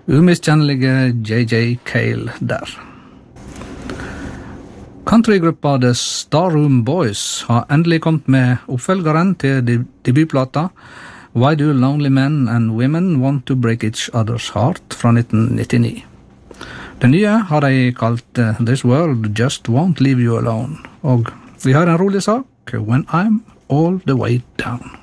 Umiskjennelige J.J. Cale der. Countrygruppa The Starroom Boys har endelig kommet med oppfølgeren til debutplata Why Do Lonely Men and Women Want to Break Each Other's Heart fra 1999. Det nye har de kalt This World Just Won't Leave You Alone, og vi har en rolig sak, When I'm All the Way Down.